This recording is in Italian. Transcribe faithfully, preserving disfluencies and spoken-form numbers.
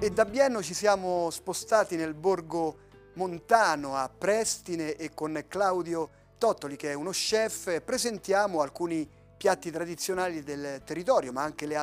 E da Bienno ci siamo spostati nel borgo montano a Prestine e con Claudio Tottoli, che è uno chef, presentiamo alcuni piatti tradizionali del territorio, ma anche le altre